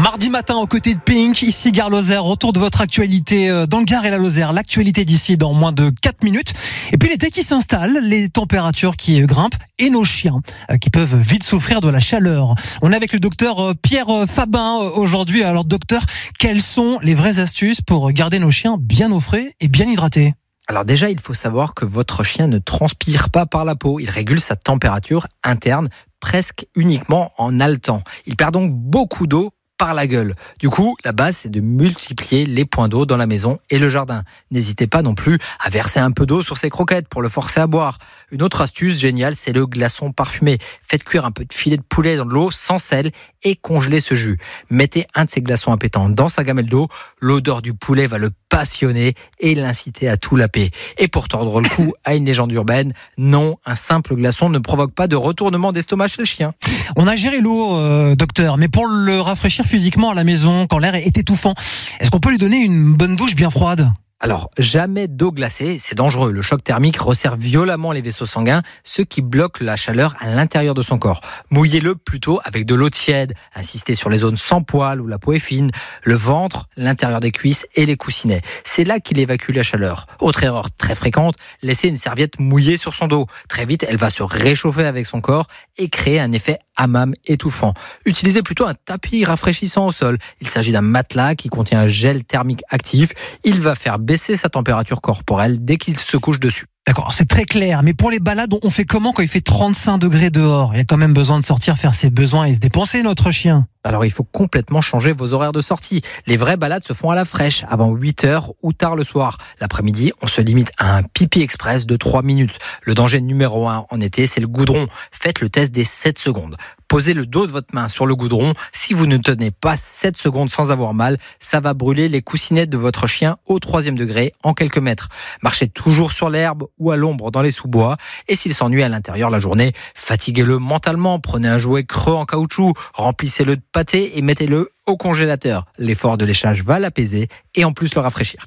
Mardi matin aux côtés de Pink, ici Gare Lozère, retour de votre actualité dans le Gard et la Lozère. L'actualité d'ici dans moins de 4 minutes. Et puis l'été qui s'installe, les températures qui grimpent et nos chiens qui peuvent vite souffrir de la chaleur. On est avec le docteur Pierre Fabin aujourd'hui. Alors docteur, quelles sont les vraies astuces pour garder nos chiens bien au frais et bien hydratés ? Alors déjà, il faut savoir que votre chien ne transpire pas par la peau. Il régule sa température interne presque uniquement en haletant. Il perd donc beaucoup d'eau par la gueule. Du coup, la base, c'est de multiplier les points d'eau dans la maison et le jardin. N'hésitez pas non plus à verser un peu d'eau sur ses croquettes pour le forcer à boire. Une autre astuce géniale, c'est le glaçon parfumé. Faites cuire un peu de filet de poulet dans de l'eau sans sel et congelez ce jus. Mettez un de ces glaçons appétants dans sa gamelle d'eau. L'odeur du poulet va le passionner et l'inciter à tout laper. Et pour tordre le cou à une légende urbaine, non, un simple glaçon ne provoque pas de retournement d'estomac chez le chien. On a géré l'eau, docteur, mais pour le rafraîchir physiquement à la maison, quand l'air est étouffant, est-ce qu'on peut lui donner une bonne douche bien froide ? Alors, jamais d'eau glacée, c'est dangereux. Le choc thermique resserre violemment les vaisseaux sanguins, ce qui bloque la chaleur à l'intérieur de son corps. Mouillez-le plutôt avec de l'eau tiède. Insistez sur les zones sans poils où la peau est fine, le ventre, l'intérieur des cuisses et les coussinets. C'est là qu'il évacue la chaleur. Autre erreur très fréquente, laissez une serviette mouillée sur son dos. Très vite, elle va se réchauffer avec son corps et créer un effet hammam étouffant. Utilisez plutôt un tapis rafraîchissant au sol. Il s'agit d'un matelas qui contient un gel thermique actif. Il va faire baisser sa température corporelle dès qu'il se couche dessus. D'accord, c'est très clair. Mais pour les balades, on fait comment quand il fait 35 degrés dehors ? Il y a quand même besoin de sortir faire ses besoins et se dépenser, notre chien. Alors il faut complètement changer vos horaires de sortie. Les vraies balades se font à la fraîche, avant 8h ou tard le soir. L'après-midi, on se limite à un pipi express de 3 minutes. Le danger numéro 1 en été, c'est le goudron. Faites le test des 7 secondes. Posez le dos de votre main sur le goudron. Si vous ne tenez pas 7 secondes sans avoir mal, ça va brûler les coussinettes de votre chien au 3e degré en quelques mètres. Marchez toujours sur l'herbe ou à l'ombre dans les sous-bois. Et s'il s'ennuie à l'intérieur la journée, fatiguez-le mentalement. Prenez un jouet creux en caoutchouc, remplissez-le de pâté et mettez-le au congélateur. L'effort de léchage va l'apaiser et en plus le rafraîchir.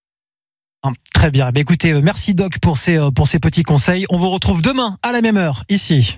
Très bien. Écoutez, merci Doc pour ces petits conseils. On vous retrouve demain à la même heure, ici.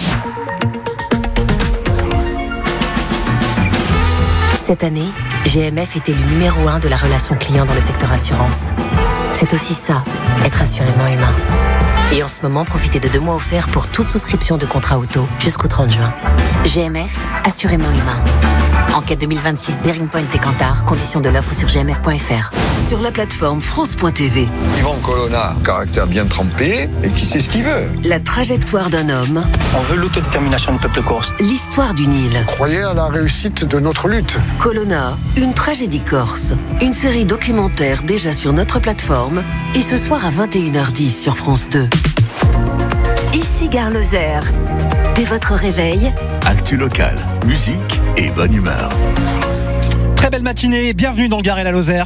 Cette année, GMF était le numéro 1 de la relation client dans le secteur assurance. C'est aussi ça, être assurément humain. Et en ce moment, profitez de 2 mois offerts pour toute souscription de contrat auto jusqu'au 30 juin. GMF, assurément humain. Enquête 2026 Bearing Point et Kantar, conditions de l'offre sur gmf.fr. Sur la plateforme France.tv. Yvan Colonna, caractère bien trempé et qui sait ce qu'il veut. La trajectoire d'un homme. On veut l'autodétermination du peuple corse. L'histoire d'une île. Croyez à la réussite de notre lutte. Colonna, une tragédie corse. Une série documentaire déjà sur notre plateforme et ce soir à 21h10 sur France 2. Ici Gare Lozère. Dès votre réveil, actu locale, musique et bonne humeur. Très belle matinée, bienvenue dans le Gard et la Lozère.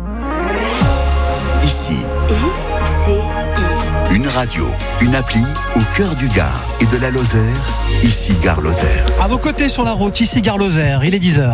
Ici, ICI. une radio, une appli au cœur du Gard et de la Lozère. Ici Gare Lozère. À vos côtés sur la route, ici Gare Lozère, il est 10h.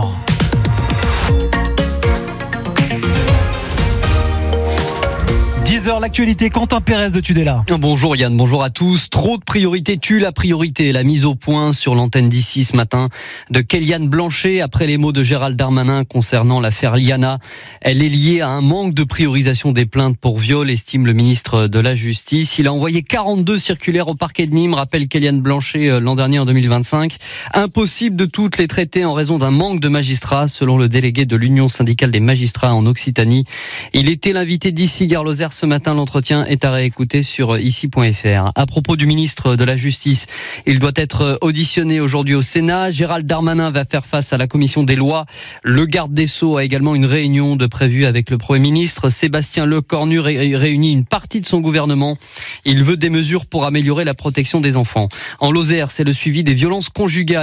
10h, l'actualité, Quentin Pérez de Tudela. Bonjour Yann, bonjour à tous. Trop de priorités tue la priorité. La mise au point sur l'antenne d'ici ce matin de Kéliane Blanchet après les mots de Gérald Darmanin concernant l'affaire Liana. Elle est liée à un manque de priorisation des plaintes pour viol, estime le ministre de la Justice. Il a envoyé 42 circulaires au parquet de Nîmes, rappelle Kéliane Blanchet l'an dernier en 2025. Impossible de toutes les traiter en raison d'un manque de magistrats, selon le délégué de l'Union syndicale des magistrats en Occitanie. Il était l'invité d'ici Gare Lozère ce matin. L'entretien est à réécouter sur ici.fr. À propos du ministre de la Justice, il doit être auditionné aujourd'hui au Sénat. Gérald Darmanin va faire face à la commission des lois. Le garde des Sceaux a également une réunion de prévue avec le Premier ministre. Sébastien Lecornu réunit une partie de son gouvernement. Il veut des mesures pour améliorer la protection des enfants. En Lozère, c'est le suivi des violences conjugales.